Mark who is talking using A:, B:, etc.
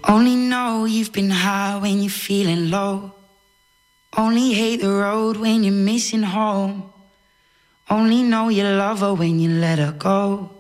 A: Only know you've been high when you're feeling low. Only hate the road when you're missing home. Only know you love her when you let her go.